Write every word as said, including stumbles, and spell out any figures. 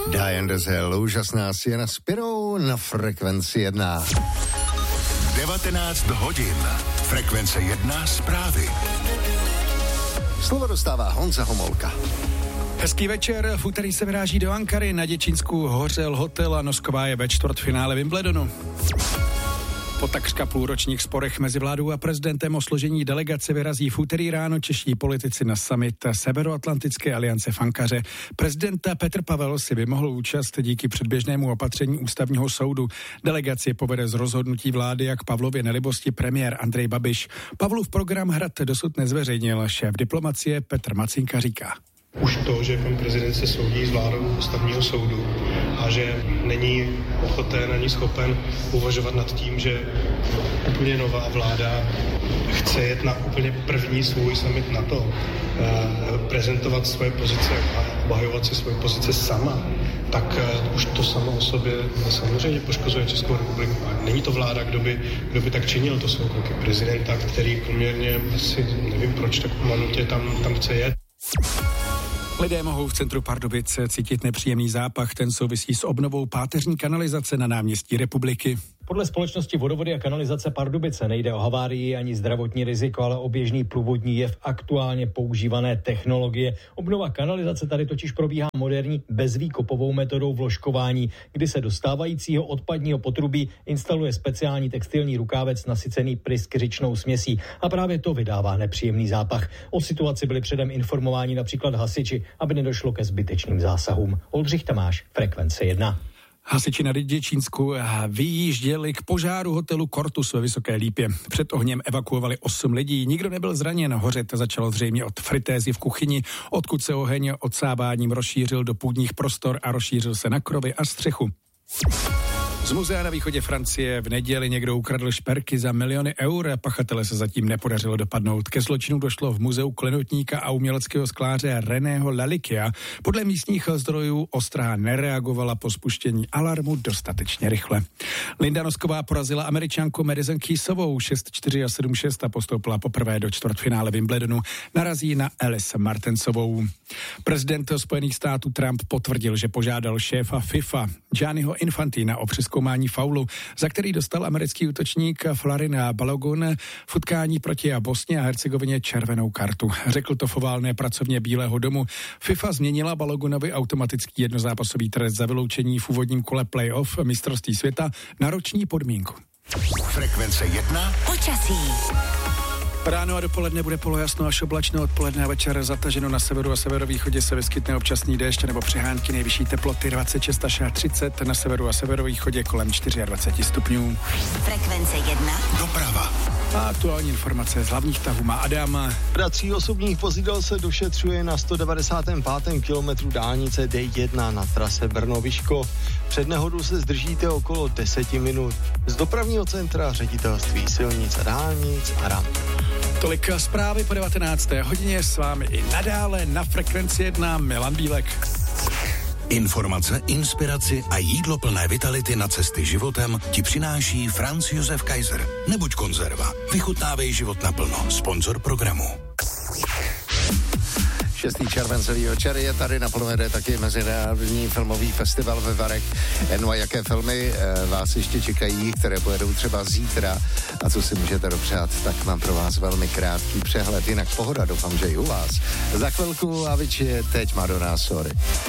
Diane Dezell, úžasná Sienna Spiro na Frekvenci jedna. devatenáct hodin. Frekvence jedna zprávy. Slovo dostává Honza Homolka. Hezký večer, v úterý se vyráží do Ankary, na Děčínsku hořel hotel a Nosková je ve čtvrtfinále Wimbledonu. Po takřka půlročních sporech mezi vládou a prezidentem o složení delegace vyrazí v úterý ráno čeští politici na summit Severoatlantické aliance v Ankaře. Prezident Petr Pavel si vymohl účast díky předběžnému opatření ústavního soudu. Delegaci povede z rozhodnutí vlády jak Pavlově nelibosti premiér Andrej Babiš. Pavlův program Hrad dosud nezveřejnil. Šéf diplomacie Petr Macinka říká. Už to, že pan prezident se soudí s vládou ústavního soudu a že není ochoten ani schopen uvažovat nad tím, že úplně nová vláda chce jet na úplně první svůj summit NATO, prezentovat svoje pozice a obhajovat si svoje pozice sama, tak už to samo o sobě samozřejmě poškozuje Českou republiku. A není to vláda, kdo by, kdo by tak činil, to jsou kroky prezidenta, který poměrně asi nevím proč tak umanutě tam, tam chce jet. Lidé mohou v centru Pardubic cítit nepříjemný zápach, ten souvisí s obnovou páteřní kanalizace na náměstí Republiky. Podle společnosti Vodovody a kanalizace Pardubice nejde o havárii ani zdravotní riziko, ale o běžný průvodní jev aktuálně používané technologie. Obnova kanalizace tady totiž probíhá moderní bezvýkopovou metodou vložkování, kdy se do stávajícího odpadního potrubí instaluje speciální textilní rukávec nasycený pryskyřičnou směsí a právě to vydává nepříjemný zápach. O situaci byli předem informováni například hasiči, aby nedošlo ke zbytečným zásahům. Oldřich Tamáš, Frekvence jedna. Hasiči na Děčínsku vyjížděli k požáru hotelu Cortus ve Vysoké Lípě. Před ohněm evakuovali osm lidí, nikdo nebyl zraněn. Hořet začalo zřejmě od fritézy v kuchyni, odkud se oheň odsáváním rozšířil do půdních prostor a rozšířil se na krovy a střechu. Z muzea na východě Francie v neděli někdo ukradl šperky za miliony eur. Pachatele se zatím nepodařilo dopadnout. Ke zločinu došlo v muzeu klenotníka a uměleckého skláře Reného Lalikia. Podle místních zdrojů ostraha nereagovala po spuštění alarmu dostatečně rychle. Linda Nosková porazila Američanku Madison Keysovou šest čtyři a sedm šest a postoupila poprvé do čtvrtfinále Wimbledonu. Narazí na Alice Martensovou. Prezident Spojených států Trump potvrdil, že požádal šéfa FIFA Gianniho Infantina o přezkoumání faulu, za který dostal americký útočník Florin Balogun v utkání proti Bosně a Hercegovině červenou kartu. Řekl to v oválné pracovně Bílého domu. FIFA změnila Balogunovi automatický jednozápasový trest za vyloučení v úvodním kole playoff mistrovství světa na roční podmínku. Frekvence jedna. Počasí. Ráno a dopoledne bude polojasno až oblačno, odpoledne a večer zataženo, na severu a severovýchodě se vyskytne občasný déšť nebo přehánky, nejvyšší teploty dvacet šest až třicet, na severu a severovýchodě kolem dvacet čtyři stupňů. Frekvence jedna. Doprava. A aktuální informace z hlavních tahů má Adam. Řada tří osobních vozidel se došetřuje na sto devadesátém pátém kilometru dálnice D jedna na trase Brno-Vyškov. Před nehodu se zdržíte okolo deseti minut. Z dopravního centra Ředitelství silnic a dálnic Aram. Tolik zprávy po devatenácté hodině, s vámi i nadále na Frekvenci jedna Milan Bílek. Informace, inspiraci a jídlo plné vitality na cesty životem ti přináší Franz Josef Kaiser. Nebuď konzerva, vychutnávej život naplno. Sponzor programu. šestý červencový večer je tady, naplno jde taky Mezinárodní filmový festival ve Varech. No a jaké filmy e, vás ještě čekají, které pojedou třeba zítra a co si můžete dopřát, tak mám pro vás velmi krátký přehled. Jinak pohoda, doufám, že i u vás. Za chvilku Avicii, teď Madonna, sorry.